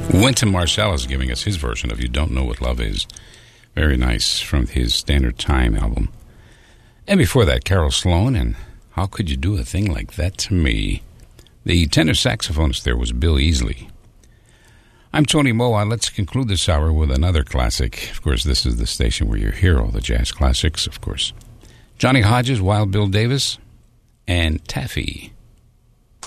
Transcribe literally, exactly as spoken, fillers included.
Wynton Marsalis giving us his version of You Don't Know What Love Is. Very nice, from his Standard Time album. And before that, Carol Sloan and How Could You Do a Thing Like That to Me? The tenor saxophonist there was Bill Easley. I'm Tony Moa. Let's conclude this hour with another classic. Of course, this is the station where you hear all the jazz classics, of course. Johnny Hodges, Wild Bill Davis, and Taffy.